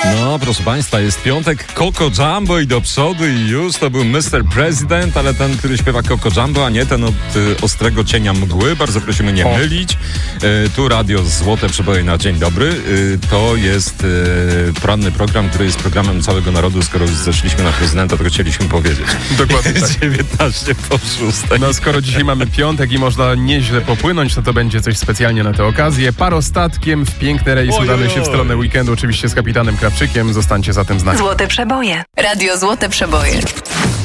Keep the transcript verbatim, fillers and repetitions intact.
No, proszę Państwa, jest piątek, Coco Jumbo i do przodu i już to był mister President, ale ten, który śpiewa Coco Jumbo, a nie ten od y, ostrego cienia mgły. Bardzo prosimy nie O. mylić. Y, tu radio Złote Przeboje na dzień dobry. Y, to jest y, poranny program, który jest programem całego narodu. Skoro już zeszliśmy na prezydenta, to chcieliśmy powiedzieć. Dokładnie tak. dziewiętnaście po szóstej. No skoro dzisiaj mamy piątek i można nieźle popłynąć, no to będzie coś specjalnie na tę okazję. Parostatkiem w piękny rejs Oj, udamy oj, się w oj. stronę weekendu, oczywiście z kapitanem Krawczykiem. Zostańcie zatem z nami. Złote Przeboje. Radio Złote Przeboje.